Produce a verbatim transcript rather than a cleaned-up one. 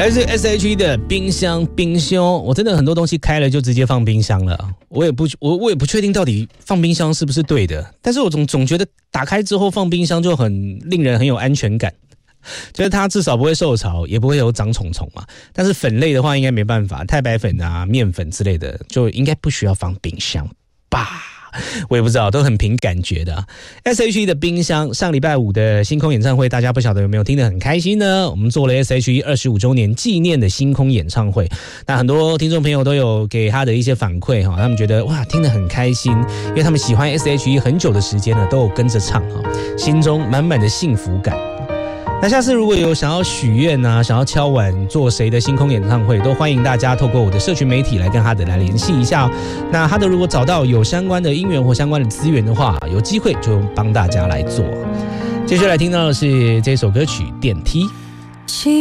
来自 S H E 的冰箱冰兄，我真的很多东西开了就直接放冰箱了，我也不我我也不确定到底放冰箱是不是对的，但是我总总觉得打开之后放冰箱就很令人很有安全感，就是它至少不会受潮，也不会有长虫虫嘛。但是粉类的话应该没办法，太白粉啊、面粉之类的就应该不需要放冰箱吧。我也不知道，都很凭感觉的、啊。S H E 的冰箱上礼拜五的星空演唱会，大家不晓得有没有听得很开心呢？我们做了 S H E 二十五周年纪念的星空演唱会，那很多听众朋友都有给他的一些反馈哈，他们觉得哇听得很开心，因为他们喜欢 S H E 很久的时间了，都有跟着唱哈，心中满满的幸福感。那下次如果有想要许愿啊，想要敲碗做谁的星空演唱会，都欢迎大家透过我的社群媒体来跟哈德来联系一下哦。那哈德如果找到有相关的音源或相关的资源的话，有机会就帮大家来做。接下来听到的是这首歌曲《电梯》。